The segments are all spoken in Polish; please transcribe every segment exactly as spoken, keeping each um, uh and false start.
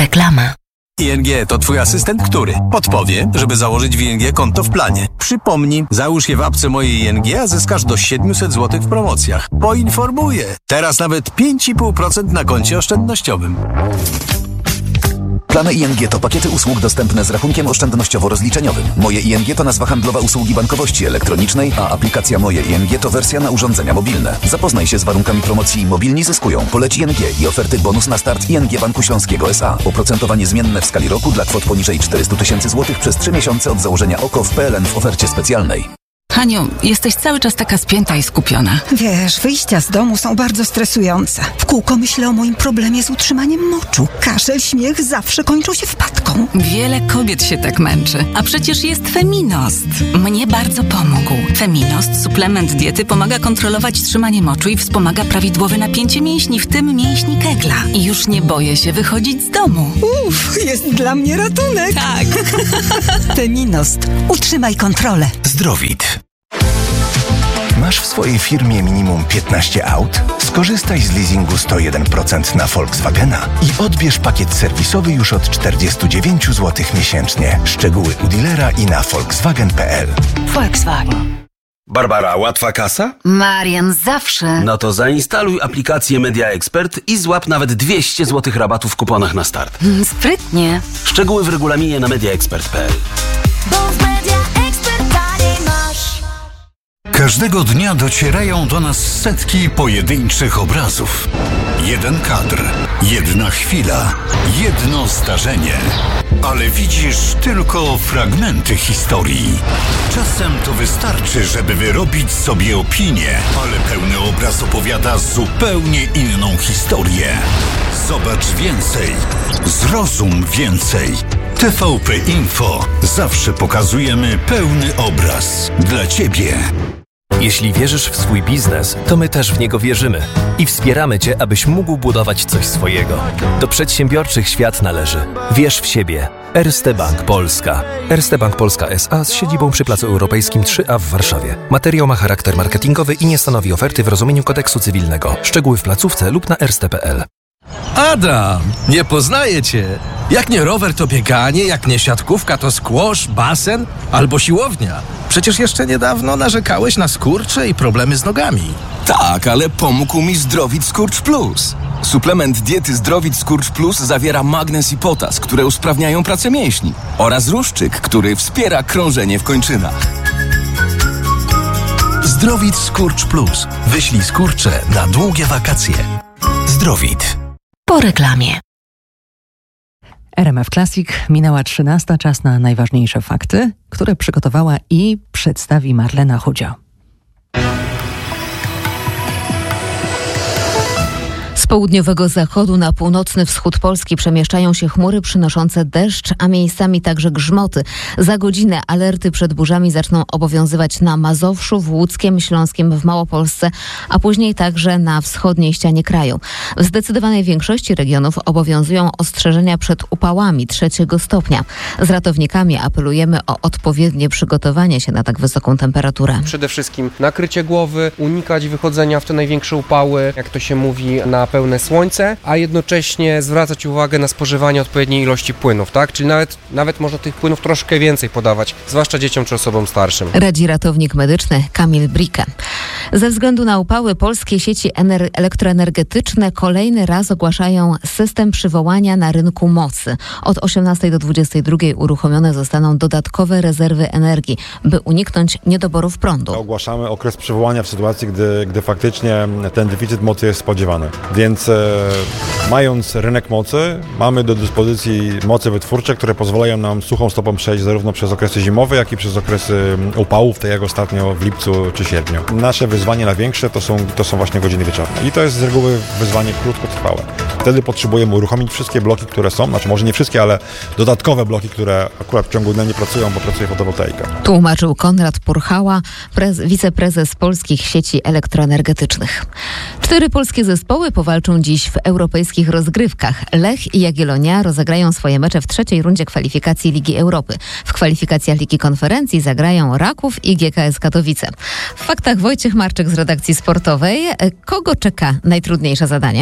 Reklama. I N G to twój asystent, który podpowie, żeby założyć w I N G konto w planie. Przypomnij, załóż je w apce mojej I N G, a zyskasz do siedemset złotych w promocjach. Poinformuję. Teraz nawet pięć i pół procent na koncie oszczędnościowym. Plany I N G to pakiety usług dostępne z rachunkiem oszczędnościowo-rozliczeniowym. Moje I N G to nazwa handlowa usługi bankowości elektronicznej, a aplikacja Moje I N G to wersja na urządzenia mobilne. Zapoznaj się z warunkami promocji Mobilni zyskują. Poleć I N G i oferty bonus na start I N G Banku Śląskiego S A. Oprocentowanie zmienne w skali roku dla kwot poniżej czterysta tysięcy złotych przez trzy miesiące od założenia O K O w P L N w ofercie specjalnej. Haniu, jesteś cały czas taka spięta i skupiona. Wiesz, wyjścia z domu są bardzo stresujące. W kółko myślę o moim problemie z utrzymaniem moczu. Kaszel, śmiech zawsze kończą się wpadką. Wiele kobiet się tak męczy. A przecież jest Feminost. Mnie bardzo pomógł. Feminost, suplement diety, pomaga kontrolować trzymanie moczu i wspomaga prawidłowe napięcie mięśni, w tym mięśni kegla. I już nie boję się wychodzić z domu. Uff, jest dla mnie ratunek. Tak. Feminost. Utrzymaj kontrolę. Zdrowit. Masz w swojej firmie minimum piętnaście aut? Skorzystaj z leasingu sto jeden procent na Volkswagena i odbierz pakiet serwisowy już od czterdzieści dziewięć złotych miesięcznie. Szczegóły u dealera i na volkswagen kropka p l. Volkswagen. Barbara, łatwa kasa? Marian, zawsze. No to zainstaluj aplikację Media Expert i złap nawet dwieście złotych rabatu w kuponach na start. Mm, sprytnie. Szczegóły w regulaminie na media expert kropka p l. Każdego dnia docierają do nas setki pojedynczych obrazów. Jeden kadr, jedna chwila, jedno zdarzenie. Ale widzisz tylko fragmenty historii. Czasem to wystarczy, żeby wyrobić sobie opinię, ale pełny obraz opowiada zupełnie inną historię. Zobacz więcej, zrozum więcej. T V P Info. Zawsze pokazujemy pełny obraz dla Ciebie. Jeśli wierzysz w swój biznes, to my też w niego wierzymy i wspieramy Cię, abyś mógł budować coś swojego. Do przedsiębiorczych świat należy. Wierz w siebie. Erste Bank Polska. Erste Bank Polska S A z siedzibą przy Placu Europejskim trzy A w Warszawie. Materiał ma charakter marketingowy i nie stanowi oferty w rozumieniu kodeksu cywilnego. Szczegóły w placówce lub na erste kropka p l. Adam, nie poznaję cię. Jak nie rower, to bieganie, jak nie siatkówka, to squash, basen albo siłownia. Przecież jeszcze niedawno narzekałeś na skurcze i problemy z nogami. Tak, ale pomógł mi Zdrowit Skurcz Plus. Suplement diety Zdrowit Skurcz Plus zawiera magnez i potas, które usprawniają pracę mięśni, oraz ruszczyk, który wspiera krążenie w kończynach. Zdrowit Skurcz Plus. Wyślij skurcze na długie wakacje. Zdrowit. Po reklamie. R M F Classic, minęła trzynasta, czas na najważniejsze fakty, które przygotowała i przedstawi Marlena Chudzio. Z południowego zachodu na północny wschód Polski przemieszczają się chmury przynoszące deszcz, a miejscami także grzmoty. Za godzinę alerty przed burzami zaczną obowiązywać na Mazowszu, w Łódzkiem, Śląskiem, w Małopolsce, a później także na wschodniej ścianie kraju. W zdecydowanej większości regionów obowiązują ostrzeżenia przed upałami trzeciego stopnia. Z ratownikami apelujemy o odpowiednie przygotowanie się na tak wysoką temperaturę. Przede wszystkim nakrycie głowy, unikać wychodzenia w te największe upały, jak to się mówi, na pełne słońce, a jednocześnie zwracać uwagę na spożywanie odpowiedniej ilości płynów, tak? Czyli nawet, nawet można tych płynów troszkę więcej podawać, zwłaszcza dzieciom czy osobom starszym. Radzi ratownik medyczny Kamil Brike. Ze względu na upały polskie sieci ener- elektroenergetyczne kolejny raz ogłaszają system przywołania na rynku mocy. Od osiemnastej do dwudziestej drugiej uruchomione zostaną dodatkowe rezerwy energii, by uniknąć niedoborów prądu. Ogłaszamy okres przywołania w sytuacji, gdy, gdy faktycznie ten deficyt mocy jest spodziewany. Więc e, mając rynek mocy, mamy do dyspozycji moce wytwórcze, które pozwalają nam suchą stopą przejść zarówno przez okresy zimowe, jak i przez okresy upałów, tak jak ostatnio w lipcu czy sierpniu. Nasze wyzwanie największe to są, to są właśnie godziny wieczorne. I to jest z reguły wyzwanie krótkotrwałe. Wtedy potrzebujemy uruchomić wszystkie bloki, które są, znaczy może nie wszystkie, ale dodatkowe bloki, które akurat w ciągu dnia nie pracują, bo pracuje fotowoltaika. Tłumaczył Konrad Purchała, prez, wiceprezes polskich sieci elektroenergetycznych. Cztery polskie zespoły powalczą dziś w europejskich rozgrywkach. Lech i Jagiellonia rozegrają swoje mecze w trzeciej rundzie kwalifikacji Ligi Europy. W kwalifikacjach Ligi Konferencji zagrają Raków i G K S Katowice. W faktach Wojciech Marczyk z redakcji sportowej. Kogo czeka najtrudniejsze zadanie?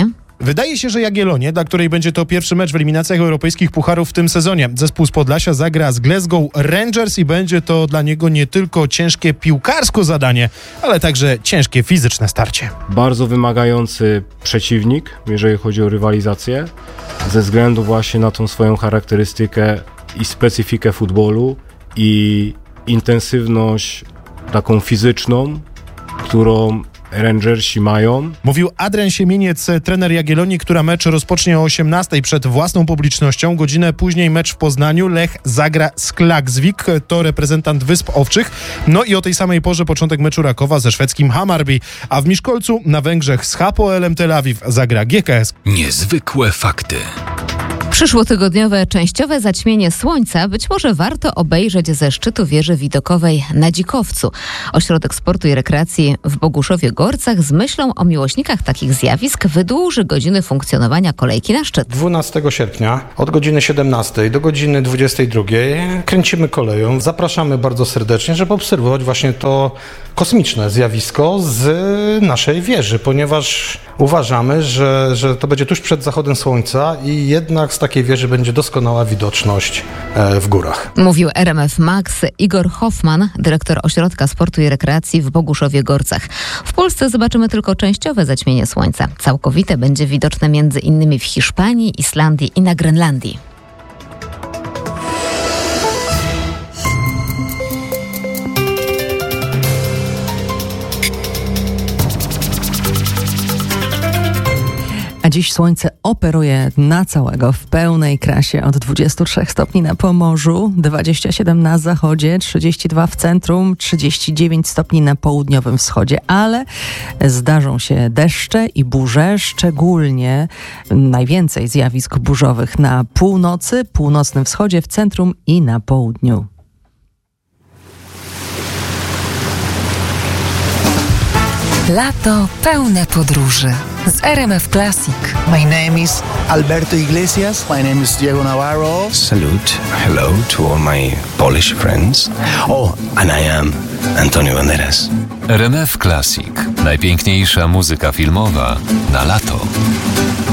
Wydaje się, że Jagiellonie, dla której będzie to pierwszy mecz w eliminacjach europejskich pucharów w tym sezonie. Zespół z Podlasia zagra z Glasgow Rangers i będzie to dla niego nie tylko ciężkie piłkarsko zadanie, ale także ciężkie fizyczne starcie. Bardzo wymagający przeciwnik, jeżeli chodzi o rywalizację, ze względu właśnie na tą swoją charakterystykę i specyfikę futbolu i intensywność taką fizyczną, którą Rangersi mają. Mówił Adrian Siemieniec, trener Jagiellonii, która mecz rozpocznie o osiemnastej przed własną publicznością. Godzinę później mecz w Poznaniu. Lech zagra z Klaksvik, to reprezentant Wysp Owczych. No i o tej samej porze początek meczu Rakowa ze szwedzkim Hammarby. A w Miszkolcu na Węgrzech z Hapoelem Tel Awiw zagra G K S. Niezwykłe fakty. Przyszłotygodniowe częściowe zaćmienie słońca być może warto obejrzeć ze szczytu wieży widokowej na Dzikowcu. Ośrodek Sportu i Rekreacji w Boguszowie-Gorcach z myślą o miłośnikach takich zjawisk wydłuży godziny funkcjonowania kolejki na szczyt. dwunastego sierpnia od godziny siedemnastej do godziny dwudziestej drugiej kręcimy koleją. Zapraszamy bardzo serdecznie, żeby obserwować właśnie to kosmiczne zjawisko z naszej wieży, ponieważ uważamy, że, że to będzie tuż przed zachodem słońca i jednak z takiej wieży będzie doskonała widoczność w górach. Mówił R M F Max Igor Hoffman, dyrektor Ośrodka Sportu i Rekreacji w Boguszowie-Gorcach. W Polsce zobaczymy tylko częściowe zaćmienie słońca. Całkowite będzie widoczne między innymi w Hiszpanii, Islandii i na Grenlandii. A dziś słońce operuje na całego w pełnej krasie od dwudziestu trzech stopni na Pomorzu, dwadzieścia siedem na zachodzie, trzydzieści dwa w centrum, trzydzieści dziewięć stopni na południowym wschodzie, ale zdarzą się deszcze i burze, szczególnie najwięcej zjawisk burzowych na północy, północnym wschodzie, w centrum i na południu. Lato pełne podróży z R M F Classic. My name is Alberto Iglesias. My name is Diego Navarro. Salute, hello to all my Polish friends. Oh, and I am Antonio Banderas. R M F Classic. Najpiękniejsza muzyka filmowa na lato.